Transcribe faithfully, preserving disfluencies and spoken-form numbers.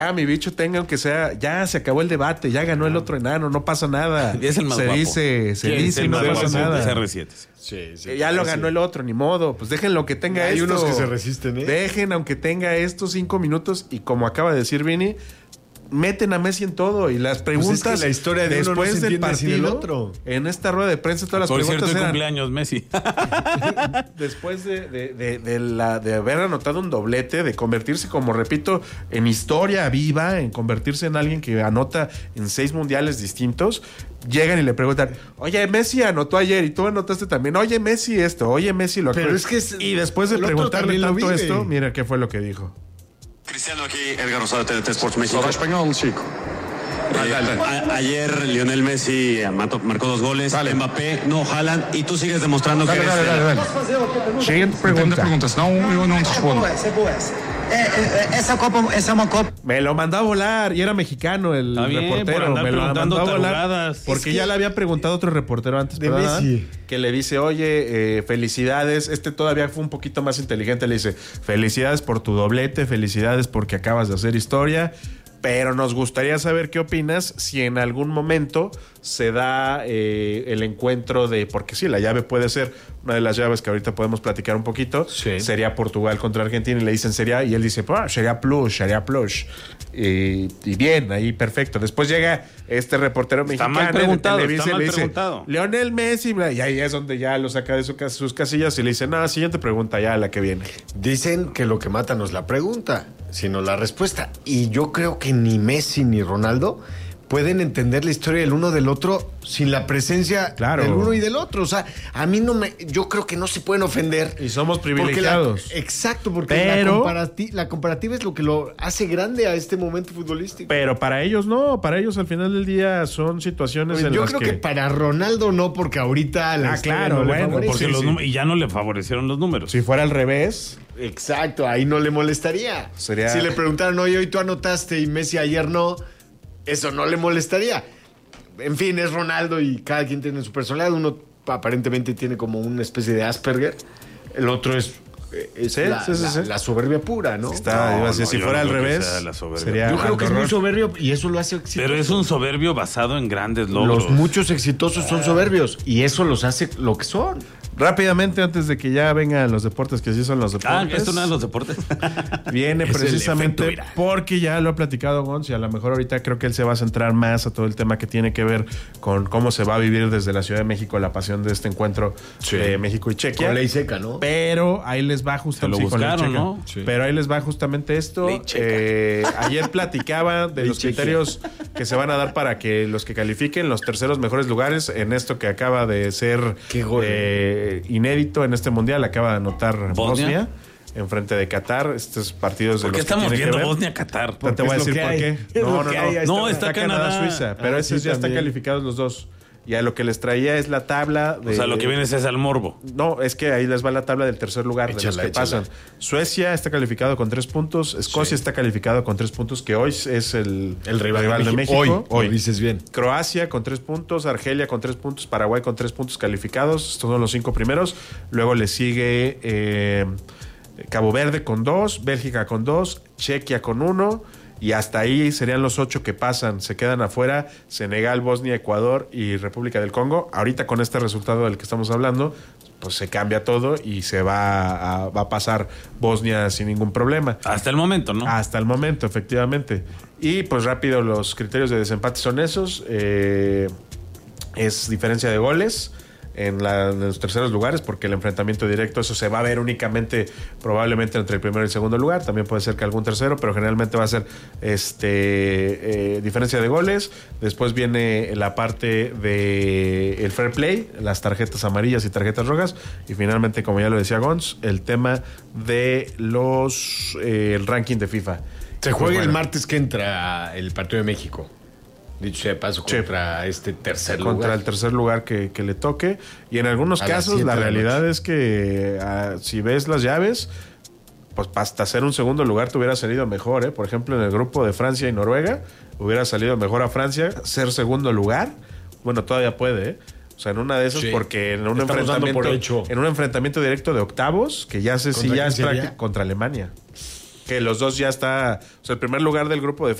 Ah, mi bicho tenga, aunque sea, ya se acabó el debate, ya ganó el otro enano, no pasa nada. Es el más se guapo. dice, se ¿Quién? dice, El no más pasa guapo. nada. C R siete. Sí, sí, Eh, ya lo sí. ganó el otro, ni modo. Pues dejen lo que tenga Hay esto. unos que se resisten, ¿eh? Dejen, aunque tenga estos cinco minutos, y como acaba de decir Vini, meten a Messi en todo. Y las preguntas Pues es que la historia de uno no después se del entiende sin partido, el otro. en esta rueda de prensa, todas las Por preguntas cierto, el eran cumpleaños Messi. después de, de, de, de la, de haber anotado un doblete, de convertirse, como repito, en historia viva, en convertirse en alguien que anota en seis mundiales distintos, llegan y le preguntan, oye, Messi anotó ayer y tú anotaste también, oye, Messi esto, oye, Messi lo Pero es que es- y después de el otro preguntarle también lo tanto vive. esto, mira qué fue lo que dijo. Cristiano aquí, Edgar Rosado, T D T Sports México. español, chico. Eh, a- ayer Lionel Messi mató- marcó dos goles, Mbappé, no, Haaland, y tú sigues demostrando que eres... Siguiente Entende pregunta. perguntas, não eu não te respondo. Essa Copa, essa é uma Copa. Me lo mandó a volar y era mexicano el Está bien, por reportero. andar Me lo preguntando mandó a volar tarugadas. porque Es que- ya le había preguntado otro reportero antes, De ¿verdad? Messi. Que le dice, oye, eh, felicidades. Este todavía fue un poquito más inteligente. Le dice, felicidades por tu doblete, felicidades porque acabas de hacer historia. Pero nos gustaría saber qué opinas si en algún momento se da eh, el encuentro de, porque sí, la llave puede ser una de las llaves que ahorita podemos platicar un poquito, Sí. sería Portugal contra Argentina y le dicen sería, y él dice, ah, sería plus, sería plus. Y, y bien, ahí perfecto. Después llega este reportero Está mexicano mal preguntado, de Televisa está y mal le dice, preguntado. Lionel Messi, bla, y ahí es donde ya lo saca de su cas- sus casillas y le dice, no, siguiente pregunta ya, la que viene. Dicen que lo que mata no es la pregunta, sino la respuesta. Y yo creo que ni Messi ni Ronaldo pueden entender la historia del uno del otro sin la presencia Claro. del uno y del otro. O sea, a mí no me... Yo creo que no se pueden ofender. Y somos Porque privilegiados. la- exacto, porque Pero- la, comparati- la comparativa es lo que lo hace grande a este momento futbolístico. Pero para ellos no, para ellos al final del día son situaciones Pues en yo las creo que... para Ronaldo no, porque ahorita la Ah, historia claro, no le bueno, favorece. Porque Sí, los sí. num- y ya no le favorecieron los números. si fuera al revés, Exacto, ahí no le molestaría. Sería- Si le preguntaran, oye, hoy tú anotaste y Messi ayer no, eso no le molestaría. En fin, es Ronaldo y cada quien tiene su personalidad. Uno aparentemente tiene como una especie de Asperger. El otro es, es Sí, la, sí, sí, la- sí. la soberbia pura, ¿no? está, No, iba a decir, no, si yo fuera no al creo que revés, sea la soberbia. sería Yo creo que es muy horror. soberbio y eso lo hace exitoso. Pero es un soberbio basado en grandes logros. Los muchos exitosos son soberbios y eso los hace lo que son. Rápidamente, antes de que ya vengan los deportes, que sí son los Ah, deportes. esto no es los deportes. Viene Es el precisamente efecto viral. porque ya lo ha platicado Gonz y a lo mejor ahorita creo que él se va a centrar más a todo el tema que tiene que ver con cómo se va a vivir desde la Ciudad de México la pasión de este encuentro Sí. de México y Chequia. Con ley seca, ¿no? Pero ahí les va justamente Se lo sí, con ley buscaron, checa. ¿no? Sí. Pero ahí les va justamente esto. Ley checa. Eh, ayer platicaba de Ley los chequia. criterios que se van a dar para que los que califiquen los terceros mejores lugares en esto que acaba de ser Qué gol. eh, inédito en este mundial. Acaba de anotar Bosnia, ¿Bosnia? en frente de Qatar. Estos partidos de ¿Por los qué estamos que tiene viendo que ver. Bosnia-Qatar? Te, te voy a es lo decir que por hay. qué. Es No, lo no, que no. hay, ahí No, está. está Canadá. Suiza, pero Ah, esos sí, ya están también. calificados los dos. Y a lo que les traía es la tabla de. O sea, lo que viene es al morbo. No, es que ahí les va la tabla del tercer lugar de los Échala, que échala. pasan. Suecia está calificado con tres puntos. Escocia Sí. está calificado con tres puntos, que hoy es el, El rival, de México. Hoy, Hoy, lo dices bien. Croacia con tres puntos, Argelia con tres puntos, Paraguay con tres puntos calificados. Estos son los cinco primeros. Luego le sigue eh, Cabo Verde con dos, Bélgica con dos, Chequia con uno. Y hasta ahí serían los ocho que pasan. Se quedan afuera Senegal, Bosnia, Ecuador y República del Congo. Ahorita con este resultado del que estamos hablando, pues se cambia todo y se va a, va a pasar Bosnia sin ningún problema. Hasta el momento, ¿no? Hasta el momento, efectivamente. Y pues rápido, los criterios de desempate son esos. Eh, es diferencia de goles en, la- en los terceros lugares, porque el enfrentamiento directo, eso se va a ver únicamente probablemente entre el primero y el segundo lugar. También puede ser que algún tercero, pero generalmente va a ser este eh, diferencia de goles. Después viene la parte de el fair play, las tarjetas amarillas y tarjetas rojas. Y finalmente, como ya lo decía Gonz, el tema de los eh, el ranking de FIFA. Se Pues juega el bueno, martes que entra el partido de México. Dicho sea de paso, Sí. contra este tercer contra lugar. el tercer lugar que, que le toque. Y en algunos A las casos siete la de la realidad noche. es que ah, si ves las llaves, pues hasta ser un segundo lugar te hubiera salido mejor, ¿eh? Por ejemplo, en el grupo de Francia y Noruega, hubiera salido mejor a Francia ser segundo lugar. Bueno, todavía puede, ¿eh? O sea, en una de esas, Sí. porque en un Estamos dando enfrentamiento por hecho. en un enfrentamiento directo de octavos, que ya sé si ¿Contra ya quién es sería? práctico contra Alemania. que los dos ya está, o sea, el primer lugar del grupo de